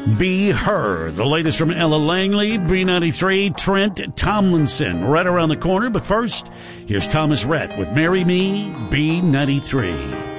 Be Her, the latest from Ella Langley, B93, Trent Tomlinson, right around the corner. But first, here's Thomas Rhett with Marry Me, B93.